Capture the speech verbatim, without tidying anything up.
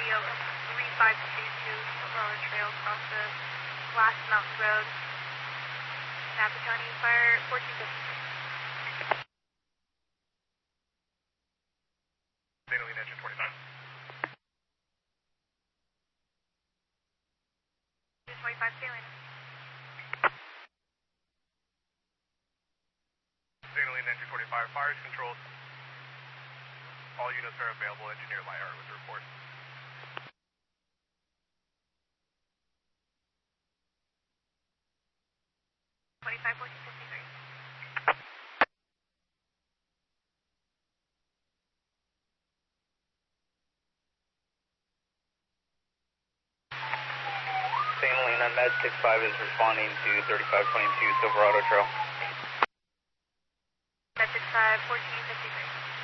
radio three five two two Silverado Trail across the Last Mountain Road. Napa County Fire fourteen fifty-three. Dana Lean engine twenty-five. twenty-five, Salina. Dana Lean engine twenty-five, fire is controlled. All units are available. Engineer Lyar with the report. twenty-five, fourteen fifty-three. Dana Lean on Med six five is responding to thirty-five twenty-two Silverado Trail. Med six five, fourteen fifty-three.